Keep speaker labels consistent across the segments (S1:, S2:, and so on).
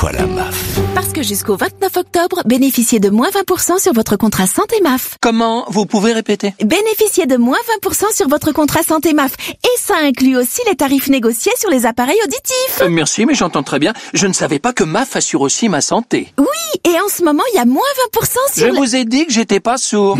S1: Pourquoi la MAF?
S2: Parce que jusqu'au 29 octobre, bénéficiez de moins 20% sur votre contrat santé MAF.
S3: Comment? Vous pouvez répéter?
S2: Bénéficiez de moins 20% sur votre contrat santé MAF. Et ça inclut aussi les tarifs négociés sur les appareils auditifs.
S3: Merci, mais j'entends très bien. Je ne savais pas que MAF assure aussi ma santé.
S2: Oui, et en ce moment, il y a moins 20% sur
S3: Je vous ai dit que j'étais pas sourd.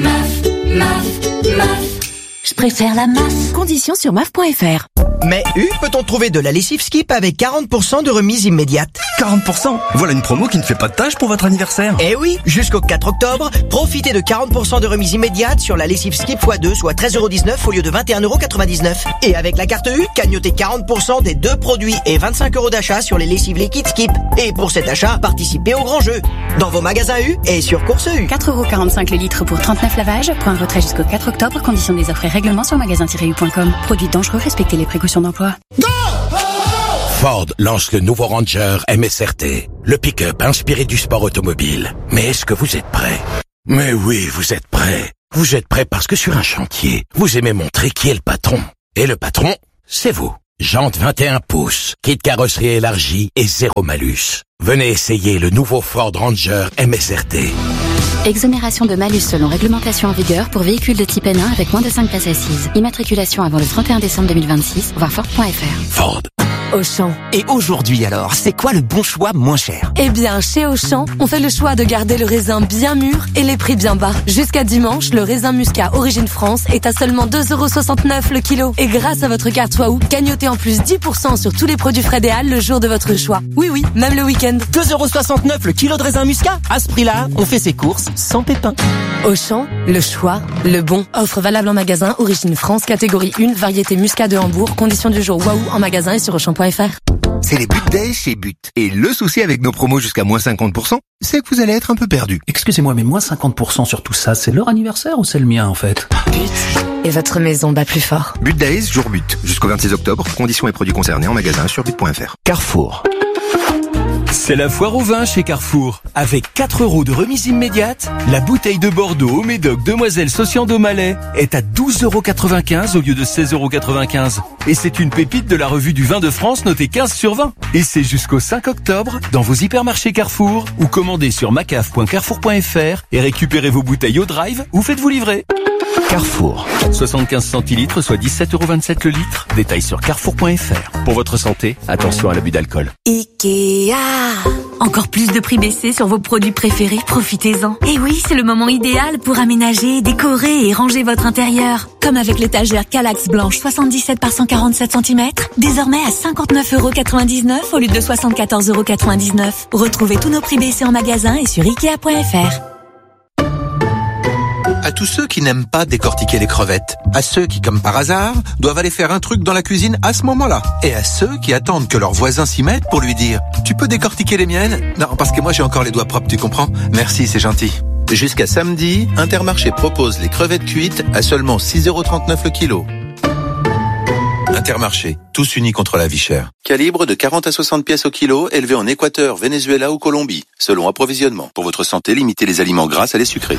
S2: MAF. Je préfère la MAF. Conditions sur MAF.fr.
S4: Mais peut-on trouver de la lessive Skip avec 40% de remise immédiate?
S5: 40%? Voilà une promo qui ne fait pas de tâche pour votre anniversaire.
S4: Eh oui, jusqu'au 4 octobre, profitez de 40% de remise immédiate sur la lessive Skip x2, soit 13,19€ au lieu de 21,99€. Et avec la carte U, cagnotez 40% des 2 produits et 25€ d'achat sur les lessives liquides Skip. Et pour cet achat, participez au grand jeu. Dans vos magasins U et sur Course U.
S6: 4,45€ le litre pour 39 lavages. Point retrait jusqu'au 4 octobre. Conditions des offres et règlements sur magasin-u.com. Produits dangereux, respectez les précautions d'emploi.
S1: Ford lance le nouveau Ranger MSRT, le pick-up inspiré du sport automobile. Mais est-ce que vous êtes prêts? Mais oui, vous êtes prêts. Vous êtes prêts parce que sur un chantier, vous aimez montrer qui est le patron. Et le patron, c'est vous. Jantes 21 pouces, kit carrosserie élargie et zéro malus. Venez essayer le nouveau Ford Ranger MSRT.
S6: Exonération de malus selon réglementation en vigueur pour véhicules de type N1 avec moins de 5 places assises. Immatriculation avant le 31 décembre 2026, voir Ford.fr.
S1: Ford.
S7: Auchan.
S8: Et aujourd'hui alors, c'est quoi le bon choix moins cher?
S7: Eh bien, chez Auchan, on fait le choix de garder le raisin bien mûr et les prix bien bas. Jusqu'à dimanche, le raisin muscat Origine France est à seulement 2,69€ le kilo. Et grâce à votre carte Waouh, gagnotez en plus 10% sur tous les produits frais des Halles le jour de votre choix. Oui, même le week-end.
S8: 2,69€ le kilo de raisin muscat? À ce prix-là, on fait ses courses sans pépins.
S7: Auchan, le choix, le bon. Offre valable en magasin, Origine France, catégorie 1, variété muscat de Hambourg. Conditions du jour Waouh en magasin et sur Auchan.fr.
S9: C'est les But Days chez But. Et le souci avec nos promos jusqu'à moins 50%, c'est que vous allez être un peu perdu.
S5: Excusez-moi, mais moins 50% sur tout ça, c'est leur anniversaire ou c'est le mien en fait?
S7: But. Et votre maison bat plus fort.
S9: But Days, jour But. Jusqu'au 26 octobre, conditions et produits concernés en magasin sur but.fr.
S1: Carrefour.
S10: C'est la foire au vin chez Carrefour. Avec 4€ de remise immédiate, la bouteille de Bordeaux au Médoc Demoiselle Socian d'Aumalais est à 12,95€ au lieu de 16,95€. Et c'est une pépite de la revue du vin de France notée 15 sur 20. Et c'est jusqu'au 5 octobre dans vos hypermarchés Carrefour ou commandez sur macaf.carrefour.fr et récupérez vos bouteilles au drive ou faites-vous livrer.
S1: Carrefour.
S10: 75 centilitres, soit 17,27€ le litre. Détails sur carrefour.fr. Pour votre santé, attention à l'abus d'alcool.
S2: Ikea. Encore plus de prix baissés sur vos produits préférés, profitez-en. Et oui, c'est le moment idéal pour aménager, décorer et ranger votre intérieur. Comme avec l'étagère Kallax blanche 77 par 147 cm, désormais à 59,99€ au lieu de 74,99€. Retrouvez tous nos prix baissés en magasin et sur Ikea.fr.
S11: À tous ceux qui n'aiment pas décortiquer les crevettes, à ceux qui, comme par hasard, doivent aller faire un truc dans la cuisine à ce moment-là, et à ceux qui attendent que leur voisin s'y mette pour lui dire « Tu peux décortiquer les miennes ?» Non, parce que moi j'ai encore les doigts propres, tu comprends? Merci, c'est gentil. Jusqu'à samedi, Intermarché propose les crevettes cuites à seulement 6,39€ le kilo. Intermarché, tous unis contre la vie chère. Calibre de 40 à 60 pièces au kilo, élevé en Équateur, Venezuela ou Colombie. Selon approvisionnement. Pour votre santé, limitez les aliments gras à les sucrés.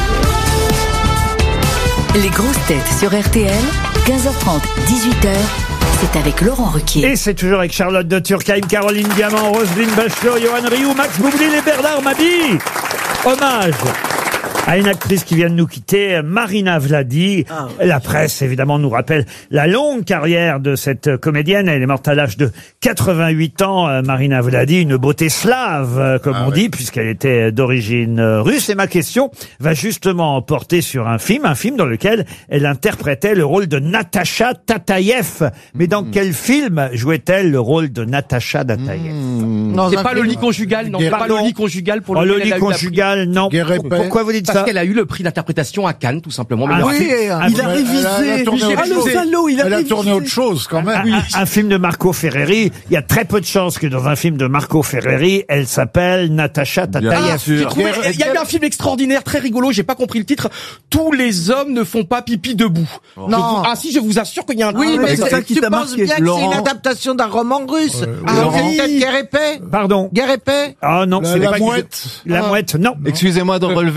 S2: Les grosses têtes sur RTL, 15h30, 18h, c'est avec Laurent Ruquier.
S12: Et c'est toujours avec Charlotte de Turckheim, Caroline Diamant, Roselyne Bachelot, Johan Rioux, Max Boublil et Bernard Mabille. Hommage à une actrice qui vient de nous quitter, Marina Vladi. La presse, évidemment, nous rappelle la longue carrière de cette comédienne. Elle est morte à l'âge de 88 ans, Marina Vladi, une beauté slave, comme on dit, puisqu'elle était d'origine russe. Et ma question va justement porter sur un film dans lequel elle interprétait le rôle de Natacha Tataïev. Mais dans quel film jouait-elle le rôle de Natacha Tataïev?
S13: C'est pas le lit conjugal, non, pas le lit conjugal pour
S12: le lit conjugal, non. Pourquoi vous dites ça?
S13: Parce qu'elle a eu le prix d'interprétation à Cannes, tout simplement. Mais
S12: il a révisé.
S14: Elle a tourné autre chose, quand même.
S12: Un film de Marco Ferreri. Il y a très peu de chances que dans un film de Marco Ferreri, elle s'appelle Natacha Tataïev.
S13: Il y a eu un film extraordinaire, très rigolo, j'ai pas compris le titre. Tous les hommes ne font pas pipi debout.
S14: Non.
S13: Si, je vous assure qu'il y a un...
S14: Oui, mais c'est ça qui t'a marqué,
S15: tu penses bien que c'est une adaptation d'un roman russe.
S12: C'est
S15: peut-être Guerre et paix.
S12: Pardon.
S15: Guerre et paix.
S12: Ah non, c'est
S14: la mouette.
S12: La mouette, non.
S16: Excusez-moi de relever le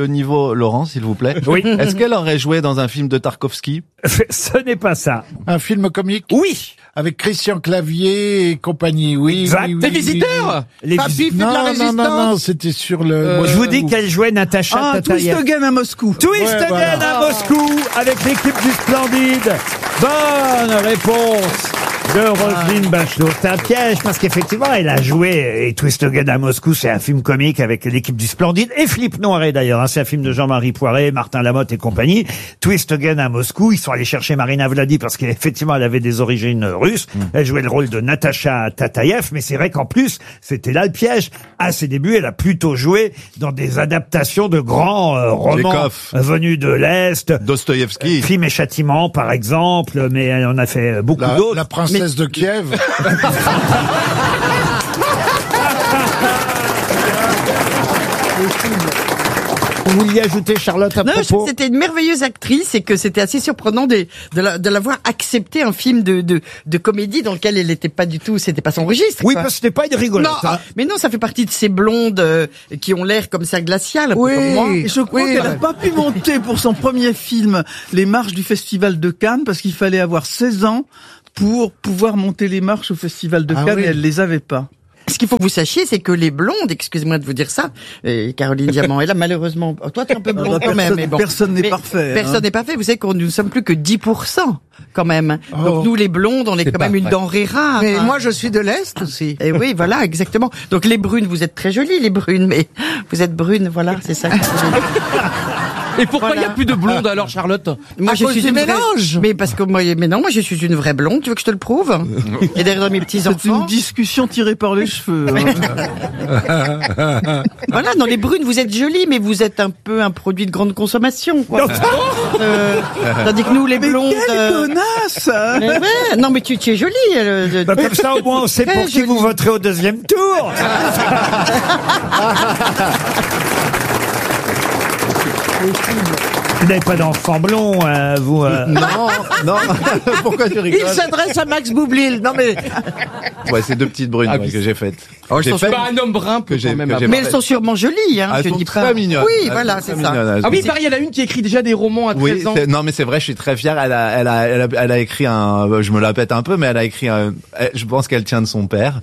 S16: le niveau, Laurent, s'il vous plaît.
S12: Oui.
S16: Est-ce qu'elle aurait joué dans un film de Tarkovsky?
S12: Ce n'est pas ça.
S14: Un film comique?
S12: Oui.
S14: Avec Christian Clavier et compagnie, oui.
S12: Exact.
S14: Oui,
S13: Les visiteurs.
S12: Les
S15: Papy fait de la résistance.
S14: Non, c'était sur le...
S12: Je vous dis qu'elle jouait Natacha Tataïev.
S17: Twist Again à Moscou.
S12: Twist
S14: Ouais,
S12: Again
S14: voilà.
S12: à Moscou avec l'équipe du Splendide. Bonne réponse de Roselyne Bachelot. C'est un piège parce qu'effectivement, elle a joué, et Twist Again à Moscou, c'est un film comique avec l'équipe du Splendide et Philippe Noiret d'ailleurs. Hein, c'est un film de Jean-Marie Poiret, Martin Lamotte et compagnie. Twist Again à Moscou, ils sont allés chercher Marina Vladi parce qu'effectivement, elle avait des origines russes. Elle jouait le rôle de Natacha Tataïev, mais c'est vrai qu'en plus, c'était là le piège. À ses débuts, elle a plutôt joué dans des adaptations de grands romans
S16: Tchekhov.
S12: venus de l'Est.
S16: Dostoïevski.
S12: Crime et châtiment, par exemple, mais elle en a fait beaucoup d'autres.
S14: La princesse de Kiev.
S12: Vous vouliez ajouter, Charlotte, à
S18: Non,
S12: propos?
S18: c'était une merveilleuse actrice et que c'était assez surprenant de l'avoir accepté un film de comédie dans lequel elle n'était pas du tout, c'était pas son registre.
S12: Oui,
S18: quoi.
S12: parce que c'était pas une rigolote.
S18: Non,
S12: hein.
S18: mais non, ça fait partie de ces blondes qui ont l'air comme ça glaciales. un peu comme moi.
S17: Et je crois qu'elle n'a pas pu monter pour son premier film les marches du Festival de Cannes parce qu'il fallait avoir 16 ans pour pouvoir monter les marches au Festival de Cannes et elle les avait pas.
S18: Ce qu'il faut que vous sachiez, c'est que les blondes, excusez-moi de vous dire ça, Caroline Diamant, et là malheureusement, toi t'es un peu blonde quand même, mais bon.
S17: Personne n'est parfait.
S18: Personne n'est parfait. Vous savez que nous ne sommes plus que 10% quand même.
S14: Oh.
S18: Donc nous les blondes, on est quand même une denrée rare.
S15: Mais
S18: hein.
S15: moi, je suis de l'Est aussi.
S18: Et oui, voilà, exactement. Donc les brunes, vous êtes très jolies les brunes, mais vous êtes brunes, voilà, c'est ça.
S13: Et pourquoi il n'y a plus de blondes alors, Charlotte?
S18: Moi,
S15: À
S18: je
S15: cause
S18: suis
S15: du
S18: une
S15: mélange.
S18: vraie... Mais parce que moi, mais non, moi, je suis une vraie blonde. Tu veux que je te le prouve? Et derrière mes petits
S17: C'est
S18: enfants.
S17: une discussion tirée par les cheveux.
S18: Voilà, dans les brunes, vous êtes jolies, mais vous êtes un peu un produit de grande consommation, quoi. Tandis que nous, les blondes.
S17: Quelle connasse
S18: Mais ouais, non, mais tu es jolie.
S12: Bah, comme ça, au moins, on sait
S18: Très
S12: pour qui
S18: jolie.
S12: vous voterez au deuxième tour. Vous n'avez pas d'enfant blond, vous.
S16: Non, pourquoi tu rigoles?
S15: Il s'adresse à Max Boublil. Non mais
S16: Ouais, c'est deux petites brunes que j'ai faites.
S18: Oh,
S16: J'ai
S18: elles sont
S16: fait-
S13: Pas un homme brun
S16: que j'ai-
S13: quand même.
S16: que j'ai
S18: Mais
S16: pas
S18: elles
S16: fait.
S18: sont sûrement jolies, hein.
S16: Elles
S18: je
S16: sont
S18: dis
S16: très
S18: pas.
S16: mignonnes.
S18: Oui,
S16: Elles
S18: voilà,
S16: sont
S18: c'est
S16: très
S18: ça.
S16: mignonnes, elles
S13: Ah oui,
S16: sont-
S13: pareil, il y en a une qui écrit déjà des romans à 13
S16: Oui,
S13: ans.
S16: non mais c'est vrai, je suis très fier. Elle a écrit je me la pète un peu, mais elle a écrit je pense qu'elle tient de son père.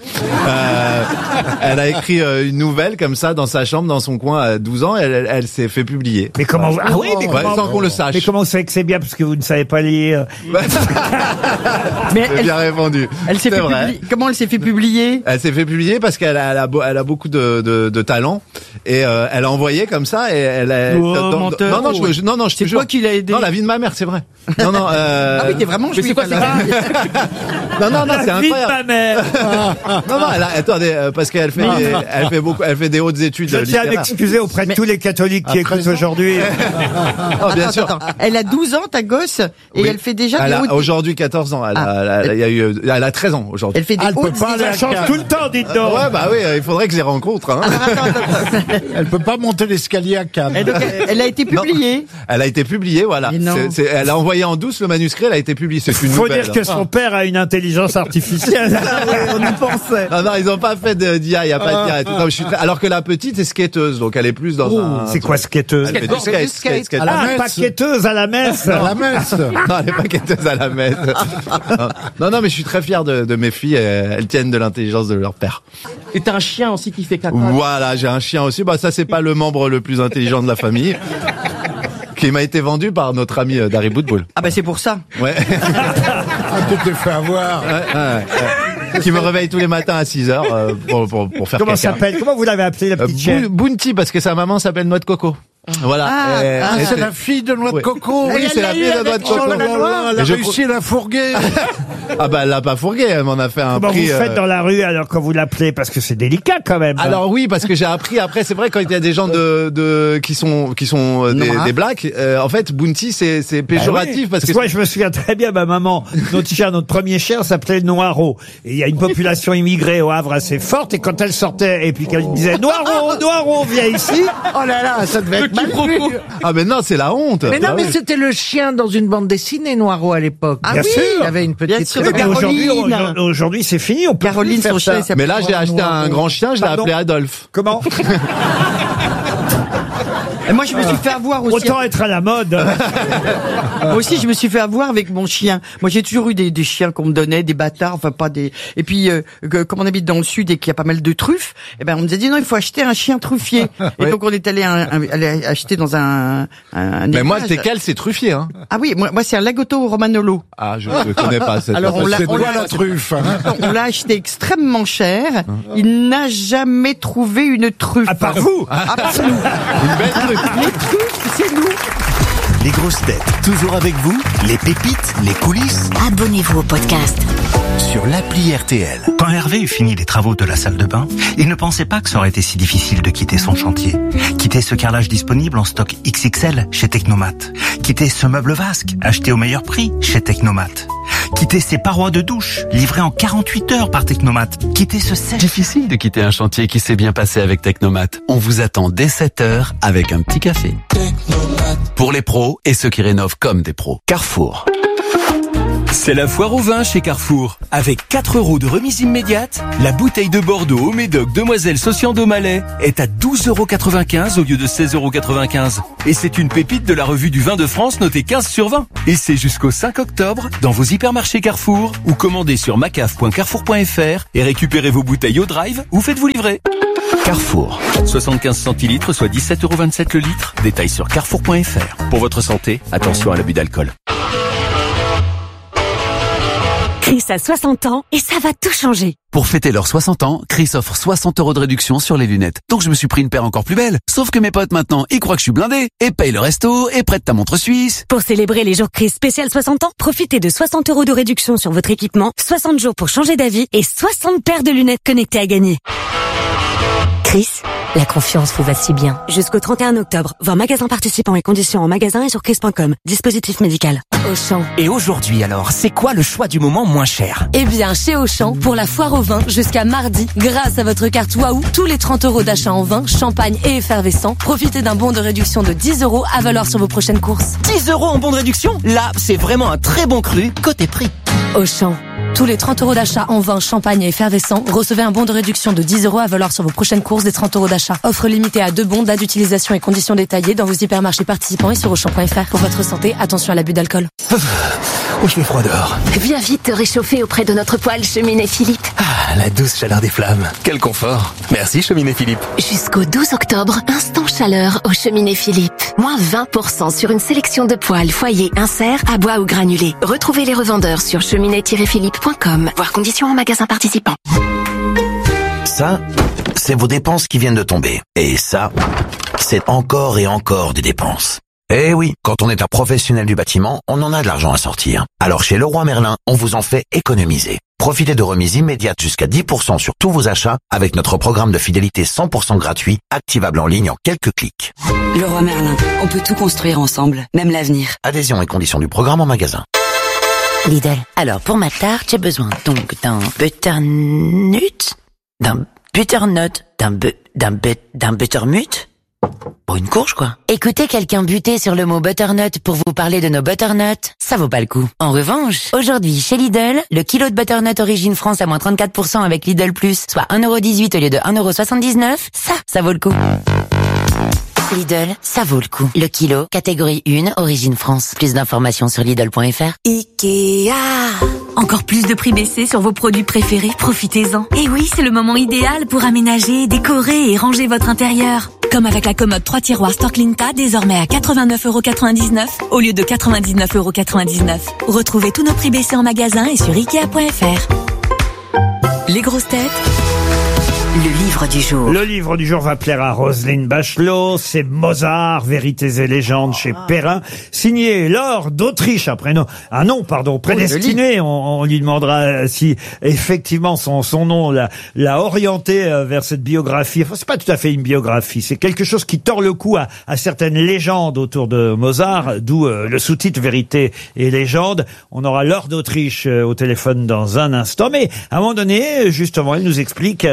S16: Elle a écrit une nouvelle comme ça dans sa chambre, dans son coin à 12 ans. Elle s'est fait publier.
S12: Mais comment Ah oui, mais
S16: Ouais,
S12: comment
S16: sans qu'on le sache.
S12: Mais comment vous savez que c'est bien parce que vous ne savez pas lire?
S18: Mais
S16: C'est bien répondu.
S18: elle s'est
S16: C'est
S18: fait
S16: vrai.
S18: publier. Comment elle s'est fait publier?
S16: Elle s'est fait publier parce qu'elle a beaucoup de talent et elle a envoyé comme ça et elle a
S18: menteur.
S16: non je te
S18: C'est
S16: jure.
S18: toi qui l'as aidé.
S16: Non, la vie de ma mère, c'est vrai. Non
S18: Ah oui, t'es vraiment
S13: Mais c'est
S18: juif.
S13: quoi, c'est
S18: alors.
S16: non, c'est
S12: La vie de
S16: incroyable.
S12: ma mère.
S16: Non, attendez, parce qu'elle fait elle fait des hautes études
S12: Je tiens à
S16: littéraires.
S12: m'excuser auprès de tous les catholiques qui écoutent aujourd'hui.
S16: Oh, bien
S18: Attends,
S16: sûr.
S18: attends. Elle a 12 ans, ta gosse, et
S16: Oui.
S18: elle fait déjà
S16: Elle
S18: des
S16: a
S18: hautes...
S16: aujourd'hui 14 ans. Elle a 13 ans aujourd'hui.
S18: Elle fait des
S14: Elle peut
S18: hautes
S14: pas aller
S12: Ça
S14: à
S12: change
S14: Cannes.
S12: tout le temps, dites donc.
S16: Ouais, bah oui, il faudrait que je les rencontre. Hein.
S14: Elle peut pas monter l'escalier à Cannes.
S18: Et donc, elle a été publiée.
S16: Elle a été publiée, voilà.
S18: Mais non.
S16: Elle a envoyé en douce le manuscrit, elle a été publiée. C'est une
S12: Faut
S16: nouvelle.
S12: dire que son père a une intelligence artificielle.
S17: On y pensait.
S16: Non, ils ont pas fait d'IA, il y a pas d'IA et tout. Non, alors que la petite est skateuse, donc elle est plus dans un...
S12: C'est quoi skateuse?
S16: Elle fait du skate.
S14: À la
S12: Ah,
S14: messe.
S12: pas skateuse à la messe.
S14: À la messe.
S16: Non, elle est pas skateuse à la messe. Non, mais je suis très fier de mes filles, elles tiennent de l'intelligence de leur père.
S13: Et t'as un chien aussi qui fait caca.
S16: Voilà, j'ai un chien aussi. Bah, ça, c'est pas le membre le plus intelligent de la famille. Qui m'a été vendu par notre ami Dari Boudboul.
S18: Ah bah c'est pour ça.
S16: Ouais.
S14: Tu t'es fait avoir.
S16: Qui me réveille tous les matins à 6h pour faire
S12: Comment
S16: caca.
S12: s'appelle? Comment vous l'avez appelée, la petite chienne?
S16: Bounty, parce que sa maman s'appelle Noix de Coco. Voilà.
S14: C'est la fille de Noix de Coco.
S16: Oui, c'est la fille de Noix de Coco.
S14: Elle a réussi à la fourguer.
S16: Ah bah elle l'a pas fourgué, elle m'en a fait un
S12: Comment
S16: prix.
S12: vous faites dans la rue alors quand vous l'appelez? Parce que c'est délicat quand même.
S16: Alors oui, parce que j'ai appris après, c'est vrai quand il y a des gens qui sont des blacks, en fait Bounty c'est péjoratif parce que
S12: moi je me souviens très bien, ma maman, notre premier chien s'appelait Noiro. Et il y a une population immigrée au Havre assez forte et quand elle sortait et puis qu'elle disait Noiro, viens ici.
S15: Oh là là, ça devait être mal vu.
S16: Ah mais non, c'est la honte.
S15: Mais non,
S16: Ah
S15: mais
S16: oui.
S15: c'était le chien dans une bande dessinée, Noiro, à l'époque.
S18: Ah
S12: Bien
S18: oui,
S12: sûr.
S15: Il avait une petite...
S18: Bien sûr.
S12: Mais
S18: Caroline.
S12: aujourd'hui c'est fini, on peut
S18: Caroline,
S12: plus faire
S18: son
S12: ça.
S18: chien, il s'appelle
S16: Mais là j'ai acheté un grand chien, je l'ai
S12: Pardon.
S16: appelé Adolphe.
S12: Comment?
S18: Et moi, je me suis fait avoir aussi.
S12: Autant être à la mode.
S18: Moi aussi, je me suis fait avoir avec mon chien. Moi, j'ai toujours eu des chiens qu'on me donnait, des bâtards, enfin pas des. Et puis, comme on habite dans le sud et qu'il y a pas mal de truffes, eh ben on nous a dit non, il faut acheter un chien truffier. Et donc on est allé acheter dans un
S16: Mais moi,
S18: élevage.
S16: Teckel, c'est truffier, hein.
S18: Ah oui, moi c'est un Lagotto Romanolo.
S16: Ah, je ne connais pas cette.
S18: Alors on l'a
S14: la truffe.
S18: on l'a acheté extrêmement cher. Il n'a jamais trouvé une truffe.
S12: À part vous.
S18: À part nous.
S16: Une belle truffe.
S18: Les truffes, c'est nous.
S1: Les grosses têtes, toujours avec vous. Les pépites, les coulisses.
S2: Abonnez-vous au podcast.
S1: Sur l'appli RTL.
S5: Quand Hervé eut fini les travaux de la salle de bain, il ne pensait pas que ça aurait été si difficile de quitter son chantier. Quitter ce carrelage disponible en stock XXL chez Technomat. Quitter ce meuble vasque acheté au meilleur prix chez Technomat. Quitter ces parois de douche livrées en 48 heures par Technomat. Quitter ce sèche.
S10: Difficile de quitter un chantier qui s'est bien passé avec Technomat. On vous attend dès 7h avec un petit café. Pour les pros et ceux qui rénovent comme des pros. Carrefour. C'est la foire au vin chez Carrefour. Avec 4 € de remise immédiate, la bouteille de Bordeaux au Médoc Demoiselle Socian d'Aumalais est à 12,95 € au lieu de 16,95 €. Et c'est une pépite de la revue du vin de France notée 15 sur 20. Et c'est jusqu'au 5 octobre dans vos hypermarchés Carrefour ou commandez sur macaf.carrefour.fr et récupérez vos bouteilles au drive ou faites-vous livrer. Carrefour. 75 centilitres, soit 17,27 € le litre. Détail sur carrefour.fr. Pour votre santé, attention à l'abus d'alcool.
S2: Chris a 60 ans et ça va tout changer.
S10: Pour fêter leurs 60 ans, Chris offre 60 € de réduction sur les lunettes. Donc je me suis pris une paire encore plus belle. Sauf que mes potes maintenant, ils croient que je suis blindé. Et payent le resto, et prêtent ta montre suisse.
S2: Pour célébrer les jours Chris spécial 60 ans, profitez de 60 € de réduction sur votre équipement, 60 jours pour changer d'avis et 60 paires de lunettes connectées à gagner. Chris, la confiance vous va si bien. Jusqu'au 31 octobre, voir magasin participants et conditions en magasin et sur chris.com. Dispositif médical. Auchan.
S8: Et aujourd'hui alors, c'est quoi le choix du moment moins cher?
S7: Eh bien, chez Auchan, pour la foire au vin, jusqu'à mardi, grâce à votre carte Waouh, tous les 30 € d'achat en vin, champagne et effervescent, profitez d'un bon de réduction de 10 € à valoir sur vos prochaines courses.
S8: 10 € en bon de réduction? Là, c'est vraiment un très bon cru, côté prix.
S7: Auchan. Tous les 30 € d'achat en vin, champagne et effervescent, recevez un bon de réduction de 10 € à valoir sur vos prochaines courses des 30 € d'achat. Offre limitée à 2 bons, date d'utilisation et conditions détaillées dans vos hypermarchés participants et sur Auchan.fr. Pour votre santé, attention à l'abus d'alcool.
S8: Oh, il fait froid dehors.
S2: Viens vite te réchauffer auprès de notre poêle cheminée Philippe.
S8: Ah, la douce chaleur des flammes. Quel confort. Merci, cheminée Philippe.
S2: Jusqu'au 12 octobre, instant chaleur au cheminée Philippe. Moins 20% sur une sélection de poêles, foyer, insert, à bois ou granulés. Retrouvez les revendeurs sur cheminée-philippe.com. Voir conditions en magasin participant.
S1: Ça, c'est vos dépenses qui viennent de tomber. Et ça, c'est encore et encore des dépenses. Eh oui, quand on est un professionnel du bâtiment, on en a de l'argent à sortir. Alors chez Leroy Merlin, on vous en fait économiser. Profitez de remises immédiates jusqu'à 10% sur tous vos achats avec notre programme de fidélité 100% gratuit, activable en ligne en quelques clics.
S19: Leroy Merlin, on peut tout construire ensemble, même l'avenir.
S1: Adhésion et conditions du programme en magasin.
S20: Lidl. Alors, pour ma tarte, j'ai besoin donc d'un butternut, d'un buttermut. Pour une courge, quoi. Écoutez quelqu'un buter sur le mot butternut pour vous parler de nos butternuts, ça vaut pas le coup. En revanche, aujourd'hui, chez Lidl, le kilo de butternut Origine France à moins 34% avec Lidl Plus, soit 1,18 € au lieu de 1,79 €, ça vaut le coup. Lidl, ça vaut le coup. Le kilo, catégorie 1, Origine France. Plus d'informations sur Lidl.fr.
S2: Ikea. Encore plus de prix baissés sur vos produits préférés, profitez-en. Et oui, c'est le moment idéal pour aménager, décorer et ranger votre intérieur. Comme avec la commode 3 tiroirs Storklinta, désormais à 89,99 € au lieu de 99,99 €. Retrouvez tous nos prix baissés en magasin et sur Ikea.fr. Les grosses têtes. Le livre du jour.
S12: Le livre du jour va plaire à Roselyne Bachelot. C'est Mozart, Vérités et légendes chez Perrin. Signé Laure d'Autriche, prédestiné. On lui demandera si effectivement son nom l'a orienté vers cette biographie. Enfin, c'est pas tout à fait une biographie. C'est quelque chose qui tord le cou à certaines légendes autour de Mozart, d'où le sous-titre Vérités et légendes. On aura Laure d'Autriche au téléphone dans un instant. Mais à un moment donné, justement, elle nous explique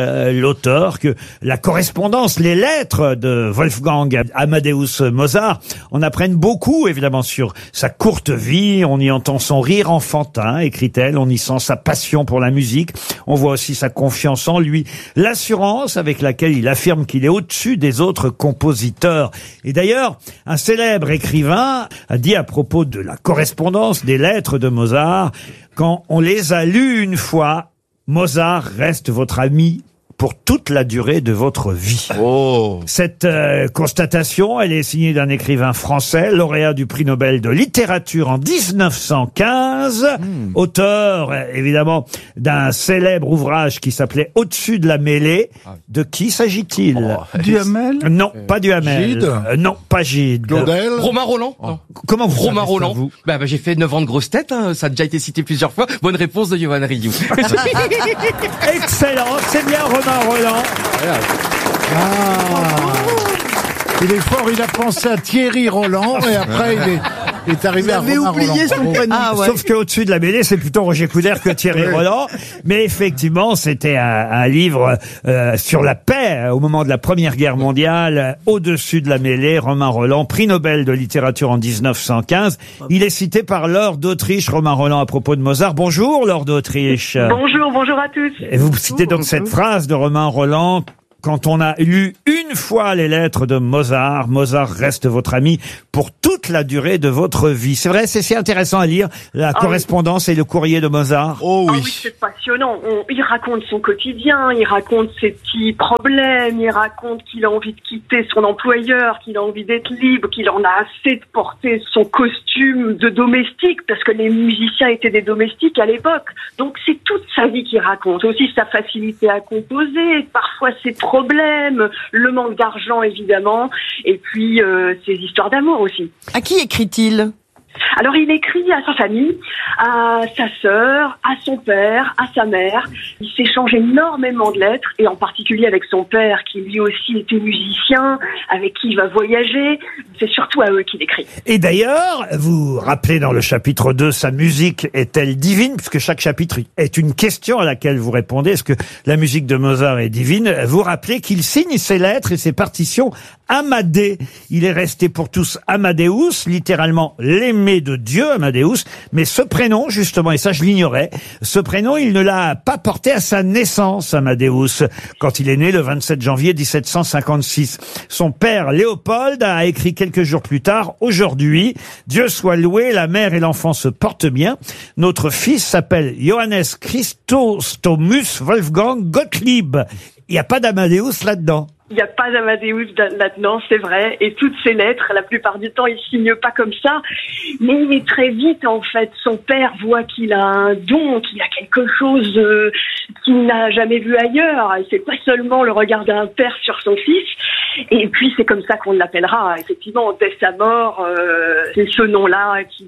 S12: l'auteur que la correspondance, les lettres de Wolfgang Amadeus Mozart en apprennent beaucoup, évidemment, sur sa courte vie. On y entend son rire enfantin, écrit-elle. On y sent sa passion pour la musique. On voit aussi sa confiance en lui, l'assurance avec laquelle il affirme qu'il est au-dessus des autres compositeurs. Et d'ailleurs, un célèbre écrivain a dit à propos de la correspondance des lettres de Mozart, quand on les a lues une fois, Mozart reste votre ami pour toute la durée de votre vie. Cette constatation, elle est signée d'un écrivain français, lauréat du prix Nobel de littérature en 1915, auteur, évidemment, d'un célèbre ouvrage qui s'appelait Au-dessus de la mêlée. De qui s'agit-il?
S17: Duhamel?
S12: Non, pas Duhamel.
S14: Gide?
S12: Non, pas Gide.
S14: Claudel?
S13: Romain Roland.
S12: Comment vous
S13: Romain
S12: savez ça,
S13: Roland.
S12: vous
S13: Bah, j'ai fait 9 ans de grosse tête, hein. Ça a déjà été cité plusieurs fois. Bonne réponse de Yoann Rioux.
S12: Excellent, c'est bien Romain Roland.
S14: Il est fort, il a pensé à Thierry Roland et après il est arrivé à Romain
S17: oublié
S14: Roland.
S17: son prénom.
S12: Sauf qu'au-dessus de la mêlée, c'est plutôt Roger Couder que Thierry Roland. Mais effectivement, c'était un livre sur la paix au moment de la Première Guerre mondiale. Au-dessus de la mêlée, Romain Roland, prix Nobel de littérature en 1915. Il est cité par Laure d'Autriche, Romain Roland, à propos de Mozart. Bonjour, Laure d'Autriche.
S21: Bonjour à tous.
S12: Et vous citez donc cette phrase de Romain Roland. Quand on a lu une fois les lettres de Mozart, Mozart reste votre ami pour toute la durée de votre vie. C'est vrai, c'est si intéressant à lire, la correspondance et le courrier de Mozart.
S21: Oui, c'est passionnant. Il raconte son quotidien, il raconte ses petits problèmes, il raconte qu'il a envie de quitter son employeur, qu'il a envie d'être libre, qu'il en a assez de porter son costume de domestique, parce que les musiciens étaient des domestiques à l'époque. Donc c'est toute sa vie qu'il raconte. Aussi sa facilité à composer, parfois ses problèmes, le manque d'argent évidemment, et puis ses histoires d'amour aussi.
S18: À qui écrit-il?
S21: Alors il écrit à sa famille, à sa sœur, à son père, à sa mère. Il s'échange énormément de lettres, et en particulier avec son père, qui lui aussi était musicien, avec qui il va voyager. C'est surtout à eux qu'il écrit.
S12: Et d'ailleurs, vous rappelez dans le chapitre 2, sa musique est-elle divine? Puisque chaque chapitre est une question à laquelle vous répondez. Est-ce que la musique de Mozart est divine? Vous rappelez qu'il signe ses lettres et ses partitions Amadée. Il est resté pour tous Amadeus, littéralement l'aimé de Dieu, Amadeus. Mais ce prénom, justement, et ça je l'ignorais, ce prénom, il ne l'a pas porté à sa naissance, Amadeus, quand il est né le 27 janvier 1756. Son père, Léopold, a écrit quelques jours plus tard, aujourd'hui, Dieu soit loué, la mère et l'enfant se portent bien. Notre fils s'appelle Johannes Chrysostomus Wolfgang Gottlieb. Il n'y a pas d'Amadeus là-dedans.
S21: Il n'y a pas d'Amadeus là-dedans, c'est vrai. Et toutes ces lettres, la plupart du temps, il signe pas comme ça. Mais très vite, en fait, son père voit qu'il a un don, qu'il a quelque chose qu'il n'a jamais vu ailleurs. Et c'est pas seulement le regard d'un père sur son fils. Et puis, c'est comme ça qu'on l'appellera. Effectivement, dès sa mort, c'est ce nom-là qui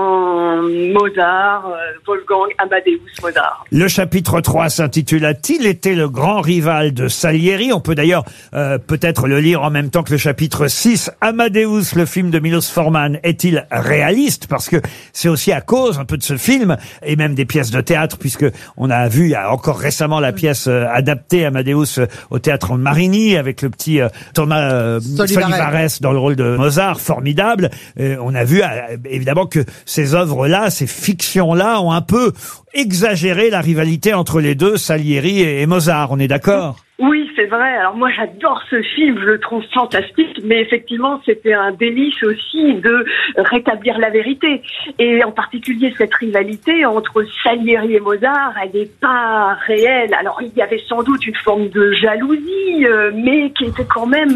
S21: devient Mozart, Wolfgang Amadeus Mozart.
S12: Le chapitre 3 s'intitule « A-t-il été le grand rival de Salieri ?» On peut d'ailleurs peut-être le lire en même temps que le chapitre 6. Amadeus, le film de Milos Forman, est-il réaliste? Parce que c'est aussi à cause un peu de ce film, et même des pièces de théâtre, puisque on a vu il y a encore récemment la pièce adaptée Amadeus au théâtre Marigny, avec le petit Thomas Solivares dans le rôle de Mozart, formidable. On a vu évidemment que ces œuvres-là, ces fictions-là ont un peu exagéré la rivalité entre les deux, Salieri et Mozart, on est d'accord?
S21: Oui, c'est vrai. Alors moi, j'adore ce film, je le trouve fantastique, mais effectivement, c'était un délice aussi de rétablir la vérité. Et en particulier, cette rivalité entre Salieri et Mozart, elle n'est pas réelle. Alors, il y avait sans doute une forme de jalousie, mais qui était quand même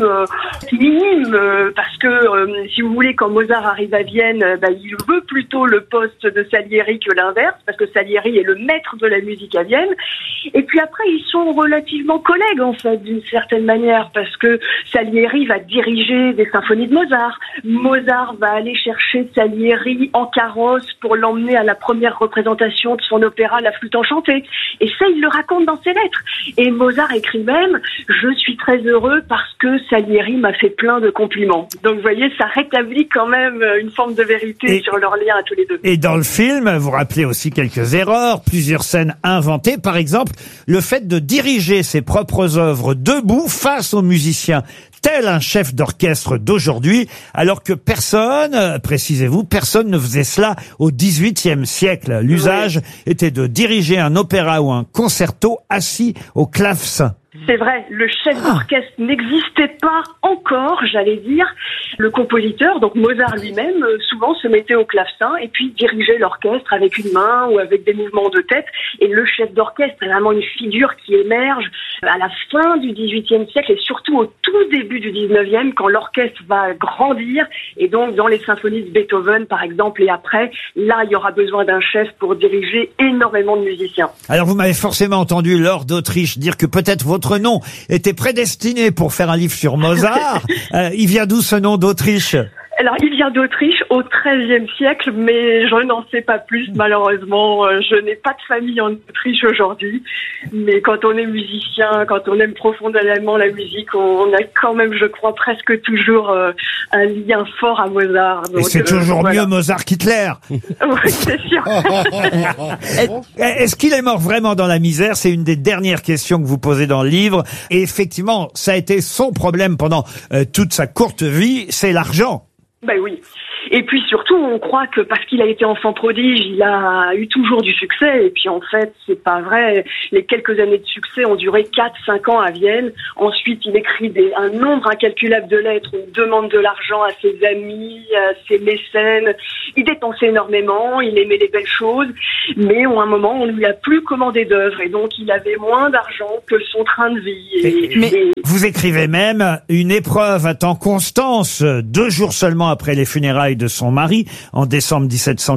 S21: minime, parce que, si vous voulez, quand Mozart arrive à Vienne, il veut plutôt le poste de Salieri que l'inverse, parce que Salieri est le maître de la musique à Vienne. Et puis après, ils sont relativement collègues, en fait, d'une certaine manière, parce que Salieri va diriger des symphonies de Mozart. Mozart va aller chercher Salieri en carrosse pour l'emmener à la première représentation de son opéra La Flûte enchantée. Et ça, il le raconte dans ses lettres. Et Mozart écrit même « Je suis très heureux parce que Salieri m'a fait plein de compliments ». Donc, vous voyez, ça rétablit quand même une forme de vérité sur leur lien à tous les deux.
S12: Et dans le film, vous rappelez aussi quelques erreurs, plusieurs scènes inventées. Par exemple, le fait de diriger ses propres propres œuvres debout face aux musiciens, tel un chef d'orchestre d'aujourd'hui, alors que personne, précisez-vous, personne ne faisait cela au XVIIIe siècle. L'usage était de diriger un opéra ou un concerto assis au clavecin.
S21: C'est vrai, le chef d'orchestre n'existait pas encore, j'allais dire. Le compositeur, donc Mozart lui-même, souvent se mettait au clavecin et puis dirigeait l'orchestre avec une main ou avec des mouvements de tête. Et le chef d'orchestre est vraiment une figure qui émerge à la fin du XVIIIe siècle et surtout au tout début du XIXe, quand l'orchestre va grandir. Et donc dans les symphonies de Beethoven, par exemple, et après, là, il y aura besoin d'un chef pour diriger énormément de musiciens.
S12: Alors vous m'avez forcément entendu, Laure d'Autriche, dire que peut-être votre nom était prédestiné pour faire un livre sur Mozart. Il vient d'où ce nom d'Autriche ?
S21: Alors, il vient d'Autriche au XIIIe siècle, mais je n'en sais pas plus, malheureusement. Je n'ai pas de famille en Autriche aujourd'hui. Mais quand on est musicien, quand on aime profondément la musique, on a quand même, je crois, presque toujours un lien fort à Mozart. Donc,
S12: et c'est toujours mieux Mozart qu'Hitler.
S21: Oui, c'est sûr.
S12: Est-ce qu'il est mort vraiment dans la misère ? C'est une des dernières questions que vous posez dans le livre. Et effectivement, ça a été son problème pendant toute sa courte vie, c'est l'argent.
S21: Ben oui. Et puis surtout, on croit que parce qu'il a été enfant prodige, il a eu toujours du succès. Et puis en fait, c'est pas vrai. Les quelques années de succès ont duré 4-5 ans à Vienne. Ensuite, il écrit un nombre incalculable de lettres. On demande de l'argent à ses amis, à ses mécènes. Il dépensait énormément, il aimait les belles choses. Mais à un moment, on lui a plus commandé d'œuvres. Et donc, il avait moins d'argent que son train de vie.
S12: Vous écrivez même une épreuve attend Constance 2 jours seulement après les funérailles de son mari, en décembre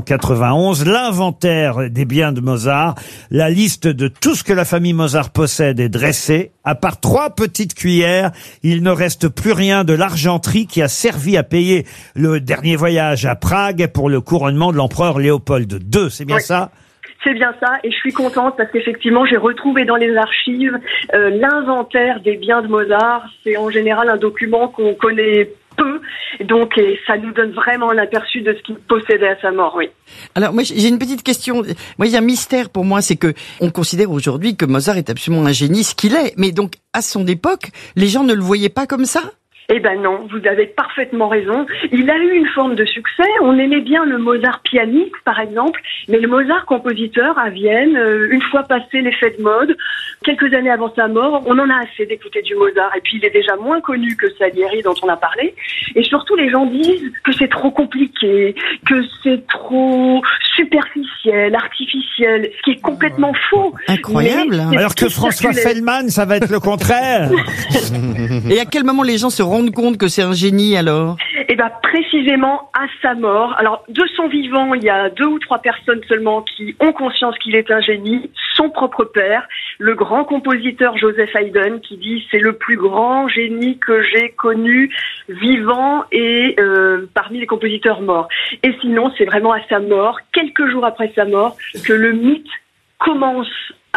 S12: 1791, l'inventaire des biens de Mozart, la liste de tout ce que la famille Mozart possède est dressée. À part 3 petites cuillères, il ne reste plus rien de l'argenterie qui a servi à payer le dernier voyage à Prague pour le couronnement de l'empereur Léopold II. C'est bien ça ?
S21: C'est bien ça, et je suis contente parce qu'effectivement, j'ai retrouvé dans les archives l'inventaire des biens de Mozart. C'est en général un document qu'on connaît peu, donc ça nous donne vraiment un aperçu de ce qu'il possédait à sa mort, oui.
S18: Alors moi j'ai une petite question. Moi il y a un mystère pour moi, c'est que on considère aujourd'hui que Mozart est absolument un génie, ce qu'il est, mais donc à son époque, les gens ne le voyaient pas comme ça ?
S21: Eh ben non, vous avez parfaitement raison. Il a eu une forme de succès. On aimait bien le Mozart pianiste, par exemple, mais le Mozart compositeur à Vienne, une fois passé l'effet de mode, quelques années avant sa mort, on en a assez d'écouter du Mozart. Et puis il est déjà moins connu que Salieri dont on a parlé. Et surtout les gens disent que c'est trop compliqué, que c'est trop superficiel, artificiel, ce qui est complètement faux.
S18: Incroyable.
S12: Alors que François Feldman, ça va être le contraire.
S18: Et à quel moment les gens se rendent compte que c'est un génie alors ?
S21: Eh ben précisément à sa mort. Alors de son vivant, il y a 2 ou 3 personnes seulement qui ont conscience qu'il est un génie. Son propre père, le grand compositeur Joseph Haydn, qui dit c'est le plus grand génie que j'ai connu vivant et parmi les compositeurs morts. Et sinon, c'est vraiment à sa mort, quelques jours après sa mort, que le mythe commence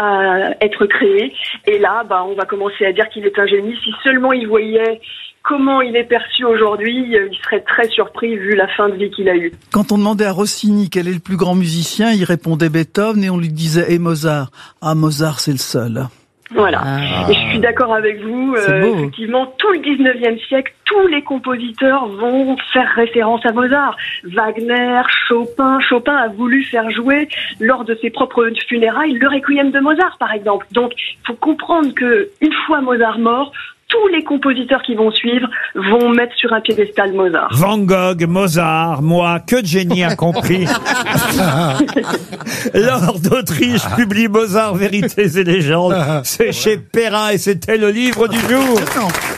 S21: à être créé. Et là, on va commencer à dire qu'il est un génie. Si seulement il voyait comment il est perçu aujourd'hui, il serait très surpris vu la fin de vie qu'il a eue.
S17: Quand on demandait à Rossini quel est le plus grand musicien, il répondait Beethoven et on lui disait « Et Mozart ». Ah, Mozart, c'est le seul.
S21: Voilà. Et je suis d'accord avec vous. Effectivement, tout le 19e siècle, tous les compositeurs vont faire référence à Mozart. Wagner, Chopin. Chopin a voulu faire jouer, lors de ses propres funérailles, le Requiem de Mozart, par exemple. Donc, il faut comprendre que une fois Mozart mort, tous les compositeurs qui vont suivre vont mettre sur un piédestal Mozart.
S12: Van Gogh, Mozart, moi, que de génie incompris. Laure d'Autriche publie Mozart, Vérités et légendes. C'est chez Perrin et c'était le livre du jour.